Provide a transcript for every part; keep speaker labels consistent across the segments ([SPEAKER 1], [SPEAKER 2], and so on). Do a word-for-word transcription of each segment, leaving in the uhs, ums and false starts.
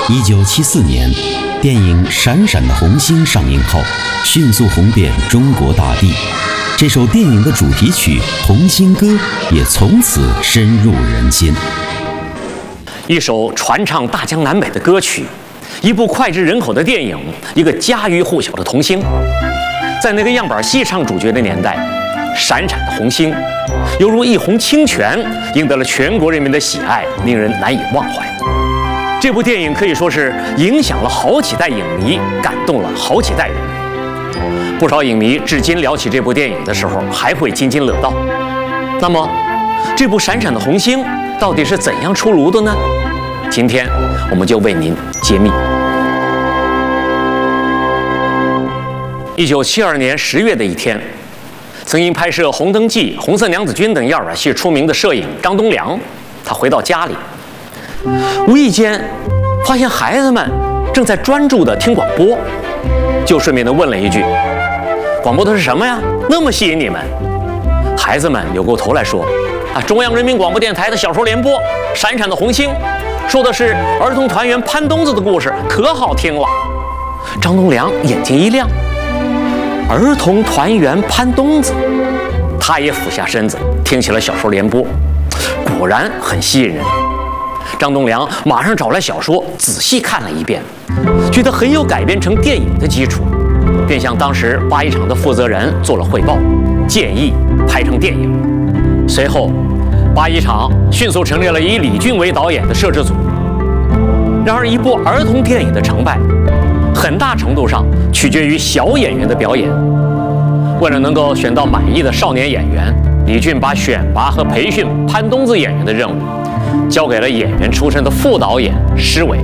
[SPEAKER 1] 一九七四年，电影《闪闪的红星》上映后，迅速红遍中国大地。这首电影的主题曲《红星歌》也从此深入人心。
[SPEAKER 2] 一首传唱大江南北的歌曲，一部脍炙人口的电影，一个家喻户晓的童星。在那个样板戏唱主角的年代，闪闪的红星犹如一泓清泉，赢得了全国人民的喜爱，令人难以忘怀。这部电影可以说是影响了好几代影迷，感动了好几代人。不少影迷至今聊起这部电影的时候，还会津津乐道。那么，这部《闪闪的红星》到底是怎样出炉的呢？今天我们就为您揭秘。一九七二年十月的一天，曾因拍摄《红灯记》《红色娘子军》等样板戏出名的摄影张东良，他回到家里，无意间发现孩子们正在专注地听广播，就顺便地问了一句：“广播的是什么呀？那么吸引你们？”孩子们扭过头来说：“啊，中央人民广播电台的小说联播《闪闪的红星》，说的是儿童团员潘冬子的故事，可好听了。”张东良眼睛一亮，儿童团员潘冬子，他也俯下身子听起了小说联播，果然很吸引人。张东良马上找来小说仔细看了一遍，觉得很有改编成电影的基础，便向当时八一厂的负责人做了汇报，建议拍成电影。随后八一厂迅速成立了以李俊为导演的摄制组。然而一部儿童电影的成败，很大程度上取决于小演员的表演。为了能够选到满意的少年演员，李俊把选拔和培训潘冬子演员的任务交给了演员出身的副导演施伟。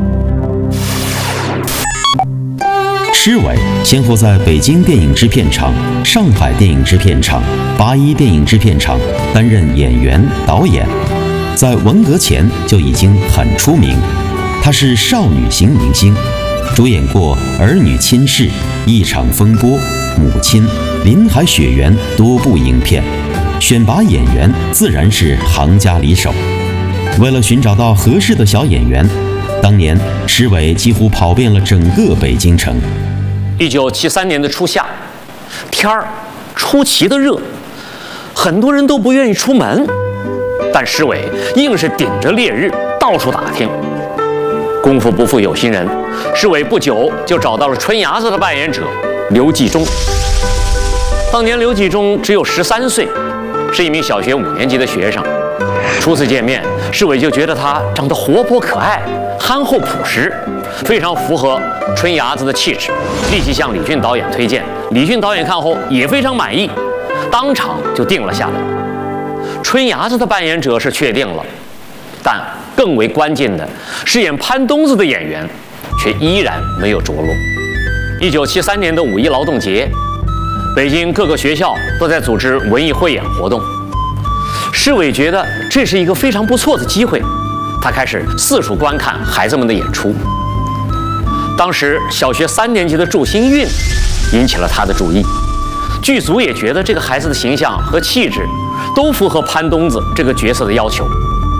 [SPEAKER 1] 施伟先后在北京电影制片厂、上海电影制片厂、八一电影制片厂担任演员、导演，在文革前就已经很出名。他是少女型明星，主演过《儿女亲事》《一场风波》《母亲》《林海雪原》多部影片，选拔演员自然是行家里手。为了寻找到合适的小演员，当年施伟几乎跑遍了整个北京城。
[SPEAKER 2] 一九七三年的初夏，天儿出奇的热，很多人都不愿意出门，但施伟硬是顶着烈日到处打听。功夫不负有心人，施伟不久就找到了春伢子的扮演者刘继忠。当年刘继忠只有十三岁，是一名小学五年级的学生。初次见面，施伟就觉得他长得活泼可爱、憨厚朴实，非常符合春伢子的气质，立即向李俊导演推荐。李俊导演看后也非常满意，当场就定了下来。春伢子的扮演者是确定了，但更为关键的，饰演潘冬子的演员却依然没有着落。一九七三年的五一劳动节，北京各个学校都在组织文艺汇演活动。施伟觉得这是一个非常不错的机会，他开始四处观看孩子们的演出。当时小学三年级的祝新韵引起了他的注意，剧组也觉得这个孩子的形象和气质都符合潘冬子这个角色的要求。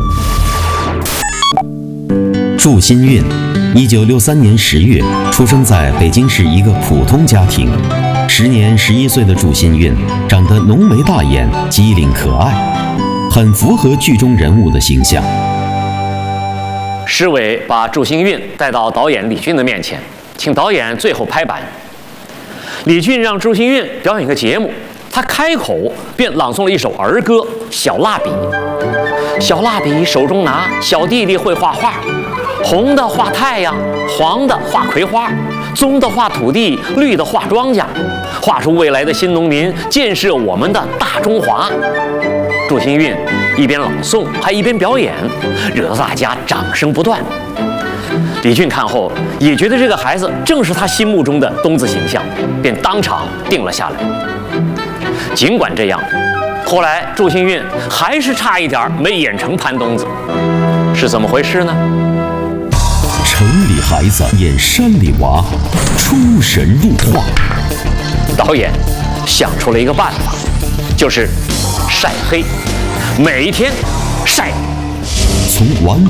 [SPEAKER 1] 祝新韵，一九六三年十月出生在北京市一个普通家庭。时年十一岁的祝新韵，长得浓眉大眼，机灵可爱，很符合剧中人物的形象。
[SPEAKER 2] 施伟把祝新韵带到导演李俊的面前，请导演最后拍板。李俊让祝新韵表演个节目，他开口便朗诵了一首儿歌《小蜡笔》。小蜡笔手中拿，小弟弟会画画，红的画太阳，黄的画葵花，棕的画土地，绿的画庄稼，画出未来的新农民，建设我们的大中华。祝新韵一边朗诵还一边表演，惹得大家掌声不断。李俊看后也觉得这个孩子正是他心目中的冬子形象，便当场定了下来。尽管这样，后来祝新韵还是差一点没演成潘冬子，是怎么回事呢？
[SPEAKER 1] 城里孩子演山里娃，出神入化。
[SPEAKER 2] 导演想出了一个办法，就是晒黑，每一天晒。
[SPEAKER 1] 从完